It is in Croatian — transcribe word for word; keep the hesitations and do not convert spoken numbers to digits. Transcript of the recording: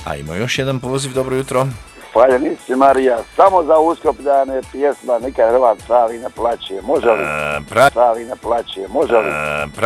Ajmo još jedan poziv, dobro jutro. Paljenici Marija, samo za Uskopljane pjesma Nikad Hrvat pravi ne plaće, može li? E, pra... Pravi ne plaće, može li? E,